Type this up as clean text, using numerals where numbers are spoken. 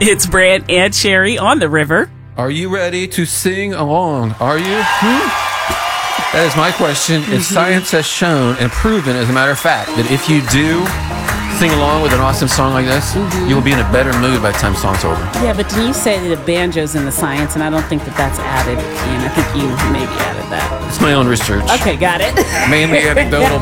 It's Brant and Cherry on the river. Are you ready to sing along? Are you? That is my question. If science has shown and proven, as a matter of fact, that if you do sing along with an awesome song like this, you will be in a better mood by the time the song's over. Yeah, but didn't you say that the banjo's in the science, and I don't think that that's added, and I think you maybe added that. It's my own research. Okay, got it. Mainly anecdotal,